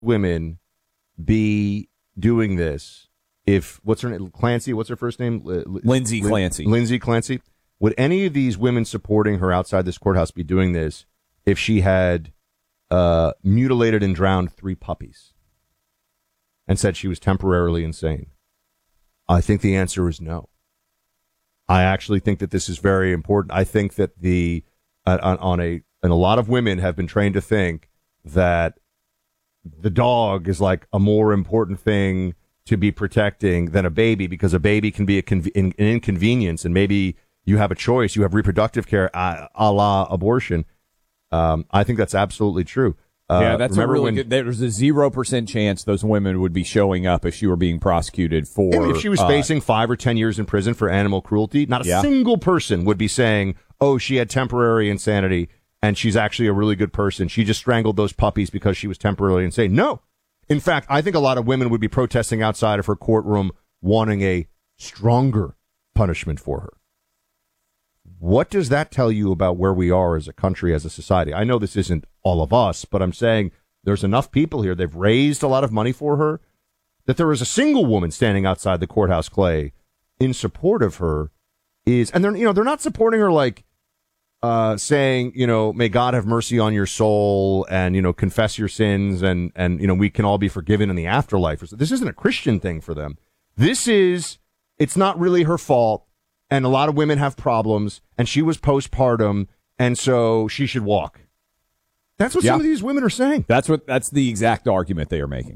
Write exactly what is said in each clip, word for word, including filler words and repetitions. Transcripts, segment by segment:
women be doing this if, what's her name, Clancy, what's her first name? L- Lindsay L- Clancy. Lindsay Clancy. Would any of these women supporting her outside this courthouse be doing this if she had uh, mutilated and drowned three puppies and said she was temporarily insane? I think the answer is no. I actually think that this is very important. I think that the uh, on, on a and a lot of women have been trained to think that the dog is like a more important thing to be protecting than a baby, because a baby can be a conv- an inconvenience, and maybe you have a choice. You have reproductive care, a, a la abortion. Um, I think that's absolutely true. Uh, yeah, that's a really when, good. There's a zero percent chance those women would be showing up if she were being prosecuted for. I mean, if she was uh, facing five or ten years in prison for animal cruelty, not a yeah. single person would be saying, "Oh, she had temporary insanity and she's actually a really good person. She just strangled those puppies because she was temporarily insane." No. In fact, I think a lot of women would be protesting outside of her courtroom, wanting a stronger punishment for her. What does that tell you about where we are as a country, as a society? I know this isn't all of us, but I'm saying there's enough people here. They've raised a lot of money for her, that there is a single woman standing outside the courthouse, Clay, in support of her is, and they're, you know, they're not supporting her like, uh, saying, you know, may God have mercy on your soul and, you know, confess your sins and, and, you know, we can all be forgiven in the afterlife. This isn't a Christian thing for them. This is, it's not really her fault. And a lot of women have problems, and she was postpartum, and so she should walk. That's what yeah. some of these women are saying. That's what. That's the exact argument they are making.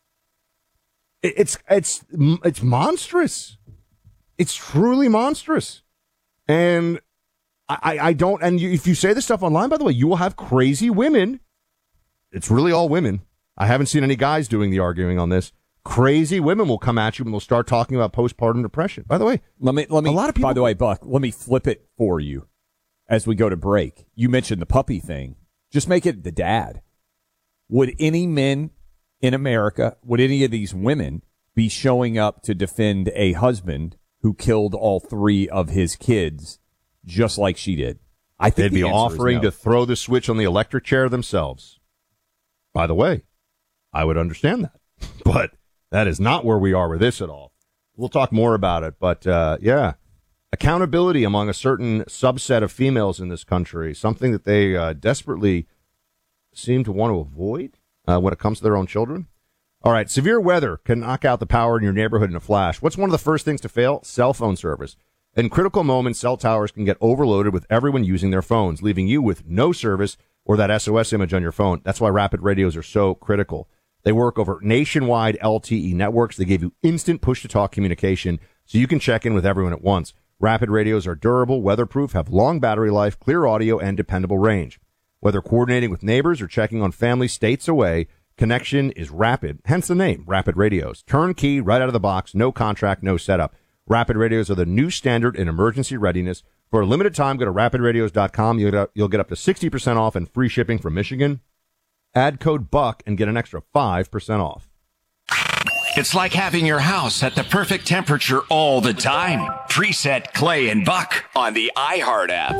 It, it's it's it's monstrous. It's truly monstrous. And I, I don't. And you, if you say this stuff online, by the way, you will have crazy women. It's really all women. I haven't seen any guys doing the arguing on this. Crazy women will come at you and they'll start talking about postpartum depression. By the way, let me let me. A lot of people, by the way, Buck, let me flip it for you as we go to break. You mentioned the puppy thing. Just make it the dad. Would any men in America, would any of these women be showing up to defend a husband who killed all three of his kids, just like she did? I think they'd be the offering no. to throw the switch on the electric chair themselves. By the way, I would understand that, but that is not where we are with this at all. We'll talk more about it, but uh, yeah, accountability among a certain subset of females in this country, something that they uh, desperately seem to want to avoid uh, when it comes to their own children. All right, severe weather can knock out the power in your neighborhood in a flash. What's one of the first things to fail? Cell phone service. In critical moments, cell towers can get overloaded with everyone using their phones, leaving you with no service or that S O S image on your phone. That's why rapid radios are so critical. They work over nationwide L T E networks. They give you instant push-to-talk communication so you can check in with everyone at once. Rapid radios are durable, weatherproof, have long battery life, clear audio, and dependable range. Whether coordinating with neighbors or checking on family states away, connection is rapid, hence the name, Rapid Radios. Turnkey, right out of the box, no contract, no setup. Rapid Radios are the new standard in emergency readiness. For a limited time, go to rapid radios dot com. You'll, you'll get up to sixty percent off and free shipping from Michigan. Add code BUCK and get an extra five percent off. It's like having your house at the perfect temperature all the time. Preset Clay and Buck on the iHeart app.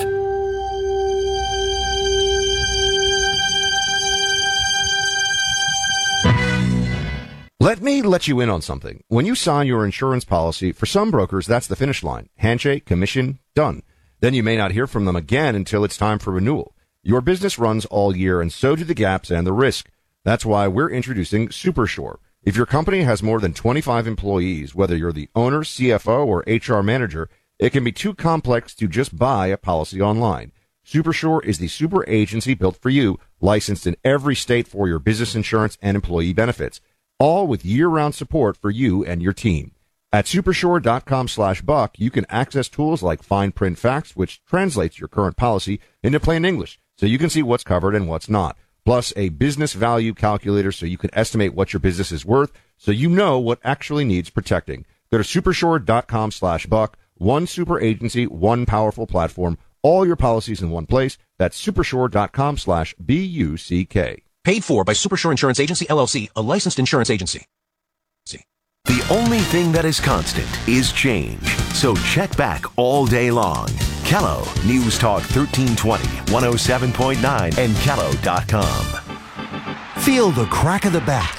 Let me let you in on something. When you sign your insurance policy, for some brokers, that's the finish line. Handshake, commission, done. Then you may not hear from them again until it's time for renewal. Your business runs all year, and so do the gaps and the risk. That's why we're introducing SuperSure. If your company has more than twenty-five employees, whether you're the owner, C F O, or H R manager, it can be too complex to just buy a policy online. SuperSure is the super agency built for you, licensed in every state for your business insurance and employee benefits, all with year-round support for you and your team. At supersure.com slash buck, you can access tools like fine print facts, which translates your current policy into plain English, so you can see what's covered and what's not. Plus a business value calculator so you can estimate what your business is worth, so you know what actually needs protecting. Go to supersure.com slash buck. One super agency, one powerful platform, all your policies in one place. That's supersure.com slash B U C K. Paid for by Supersure Insurance Agency, L L C, a licensed insurance agency. The only thing that is constant is change. So check back all day long. Kello, News Talk thirteen twenty, one oh seven point nine, and Kello dot com. Feel the crack of the bat